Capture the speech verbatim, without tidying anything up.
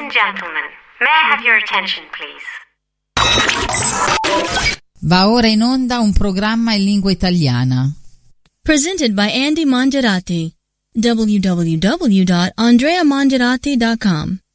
and gentlemen, may I have your attention, please? Va ora in onda un programma in lingua italiana. Presented by Andy Mongerati. w w w dot andrea mongerati dot com